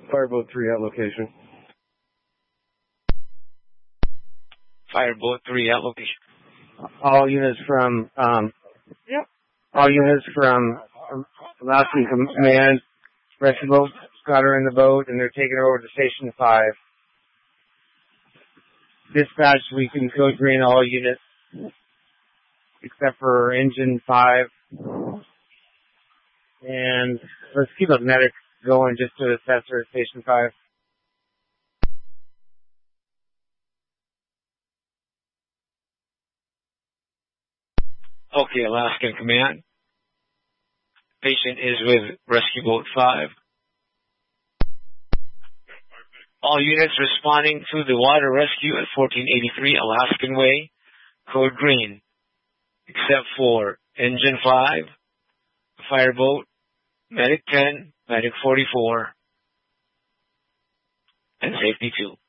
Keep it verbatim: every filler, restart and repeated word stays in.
Fireboat three at location. Fireboat three at location. All units from, um, Yep. all units from um, Alaskan Command, rescue boat got her in the boat, and they're taking her over to Station five. Dispatch, we can code green all units, except for Engine five. And let's keep a medic going just to assess her at Station five. Okay, Alaskan Command. Patient is with Rescue Boat five. All units responding to the water rescue at fourteen eighty-three Alaskan Way, code green, except for Engine five, Fireboat, Medic ten, Medic forty-four, and Safety two.